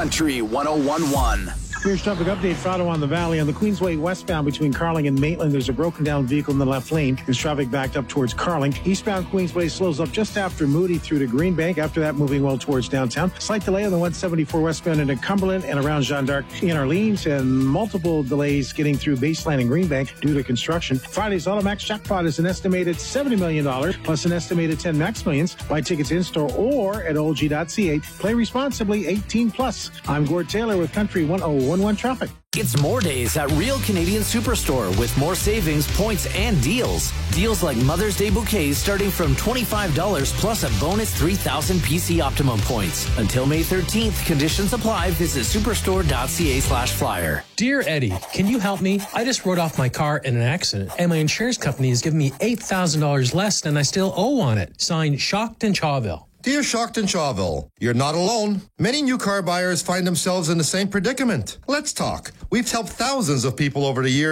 Country 101.1. Here's traffic update for Ottawa the Valley. On the Queensway westbound between Carling and Maitland, there's a broken down vehicle in the left lane. There's traffic backed up towards Carling. Eastbound Queensway slows up just after Moody through to Greenbank. After that, moving well towards downtown. Slight delay on the 174 westbound into Cumberland and around Jeanne d'Arc in Orleans, and multiple delays getting through Baseline and Greenbank due to construction. Friday's Automax jackpot is an estimated $70 million plus an estimated 10 Max Millions. Buy tickets in-store or at olg.ca. Play responsibly, 18 plus. I'm Gord Taylor with Country 101.1 Traffic. It's more days at Real Canadian Superstore with more savings, points, and deals. Deals like Mother's Day bouquets starting from $25 plus a bonus 3,000 PC Optimum points. Until May 13th, conditions apply. Visit superstore.ca/flyer. Dear Eddie, can you help me? I just wrote off my car in an accident, and my insurance company has given me $8,000 less than I still owe on it. Signed, Shocked and Chawville. Dear Shocked and Chawville, you're not alone. Many new car buyers find themselves in the same predicament. Let's talk. We've helped thousands of people over the years